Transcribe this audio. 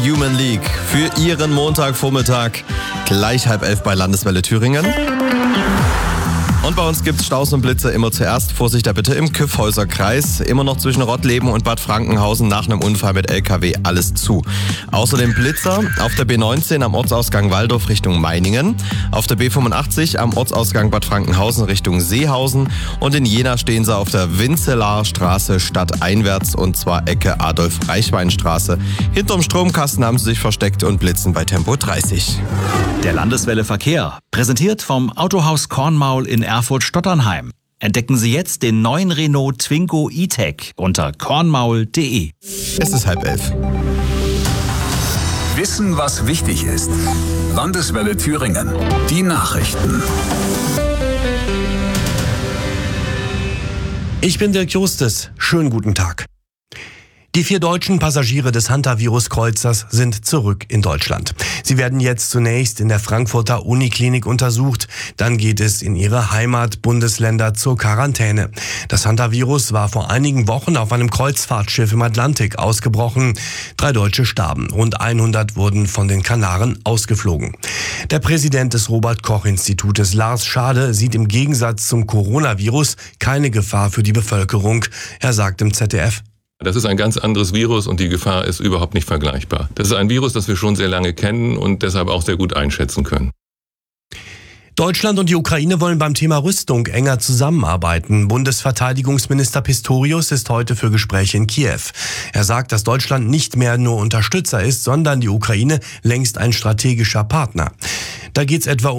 Human League für Ihren Montagvormittag, gleich 10:30 bei Landeswelle Thüringen. Und bei uns gibt's Staus und Blitze immer zuerst. Vorsicht da bitte im Kyffhäuser Kreis. Immer noch zwischen Rottleben und Bad Frankenhausen nach einem Unfall mit LKW alles zu. Außerdem Blitzer auf der B19 am Ortsausgang Waldorf Richtung Meiningen, auf der B85 am Ortsausgang Bad Frankenhausen Richtung Seehausen und in Jena stehen sie auf der Winzelaarstraße stadteinwärts und zwar Ecke Adolf-Reichwein-Straße. Hinterm Stromkasten haben sie sich versteckt und blitzen bei Tempo 30. Der Landeswelle Verkehr, präsentiert vom Autohaus Kornmaul in Erfurt-Stotternheim. Entdecken Sie jetzt den neuen Renault Twingo E-Tech unter kornmaul.de. Es ist 10:30. Wissen, was wichtig ist. Landeswelle Thüringen. Die Nachrichten. Ich bin Dirk Justus. Schönen guten Tag. Die 4 deutschen Passagiere des Hantavirus-Kreuzers sind zurück in Deutschland. Sie werden jetzt zunächst in der Frankfurter Uniklinik untersucht. Dann geht es in ihre Heimatbundesländer zur Quarantäne. Das Hantavirus war vor einigen Wochen auf einem Kreuzfahrtschiff im Atlantik ausgebrochen. 3 Deutsche starben. Rund 100 wurden von den Kanaren ausgeflogen. Der Präsident des Robert-Koch-Institutes, Lars Schade, sieht im Gegensatz zum Coronavirus keine Gefahr für die Bevölkerung. Er sagt im ZDF: Das ist ein ganz anderes Virus und die Gefahr ist überhaupt nicht vergleichbar. Das ist ein Virus, das wir schon sehr lange kennen und deshalb auch sehr gut einschätzen können. Deutschland und die Ukraine wollen beim Thema Rüstung enger zusammenarbeiten. Bundesverteidigungsminister Pistorius ist heute für Gespräche in Kiew. Er sagt, dass Deutschland nicht mehr nur Unterstützer ist, sondern die Ukraine längst ein strategischer Partner. Da geht's etwa